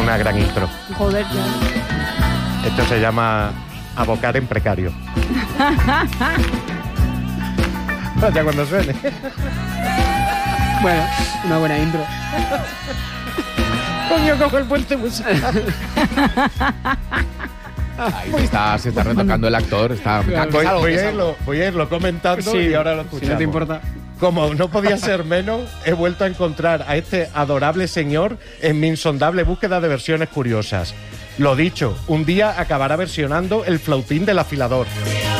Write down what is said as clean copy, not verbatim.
una gran intro. Joder, ya. Esto se llama abocar en precario. Ya cuando suene. Bueno, una buena intro. Coño, cojo el puente musical. Ahí se está retocando el actor. Voy a irlo comentando y ahora lo escuchamos. Si no te importa. Como no podía ser menos, he vuelto a encontrar a este adorable señor en mi insondable búsqueda de versiones curiosas. Lo dicho, un día acabará versionando el flautín del afilador.